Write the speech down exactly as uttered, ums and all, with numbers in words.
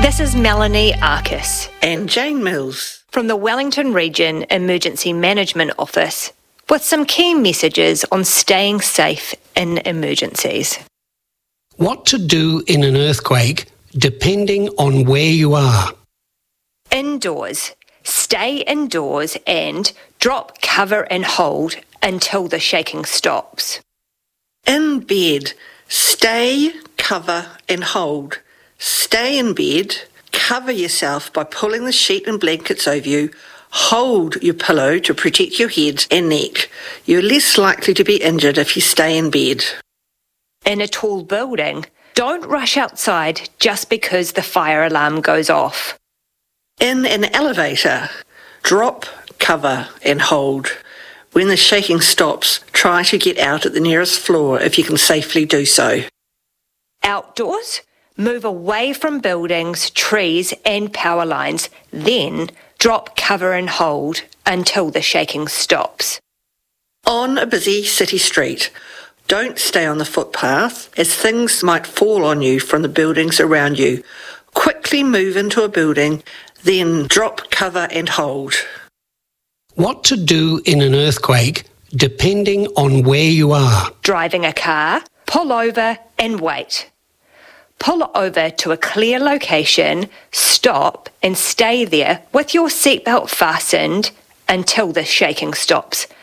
This is Melanie Arcus and Jane Mills from the Wellington Region Emergency Management Office with some key messages on staying safe in emergencies. What to do in an earthquake depending on where you are. Indoors. Stay indoors and drop, cover and hold until the shaking stops. In bed. Stay, cover and hold. Stay in bed. Cover yourself by pulling the sheet and blankets over you. Hold your pillow to protect your head and neck. You're less likely to be injured if you stay in bed. In a tall building, don't rush outside just because the fire alarm goes off. In an elevator, drop, cover and hold. When the shaking stops, try to get out at the nearest floor if you can safely do so. Outdoors, move away from buildings, trees and power lines, then drop, cover and hold until the shaking stops. On a busy city street, don't stay on the footpath as things might fall on you from the buildings around you. Quickly move into a building, then drop, cover and hold. What to do in an earthquake depending on where you are. Driving a car, pull over and wait. Pull over to a clear location, stop and stay there with your seatbelt fastened until the shaking stops.